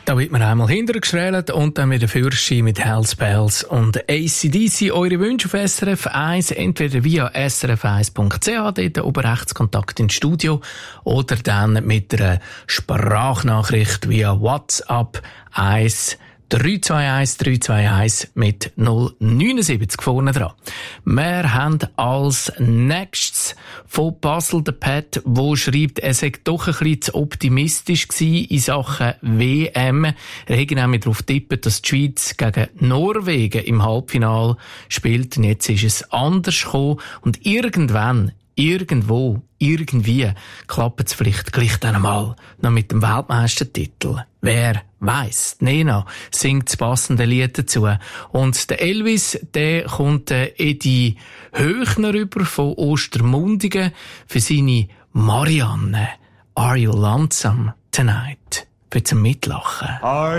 Da wird man einmal hintergeschrällt und dann wieder Fürschi mit Hells Bells und AC/DC. Eure Wünsche auf SRF 1, entweder via srf1.ch, dort oben rechts Kontakt ins Studio, oder dann mit einer Sprachnachricht via WhatsApp 321 321 mit 079 vorne dran. Wir haben als nächstes von Basel den Pat, wo schreibt, er sei doch ein bisschen zu optimistisch gewesen in Sachen WM. Er hätte nämlich darauf getippt, dass die Schweiz gegen Norwegen im Halbfinale spielt. Und jetzt ist es anders gekommen. Und irgendwann, irgendwo, irgendwie klappt es vielleicht gleich dann einmal noch mit dem Weltmeistertitel. Wer weiss? Nena singt das passende Lied dazu. Und der Elvis, der kommt Edi Höchner rüber von Ostermundigen für seine Marianne. Are you lonesome tonight? Für zum Mitlachen.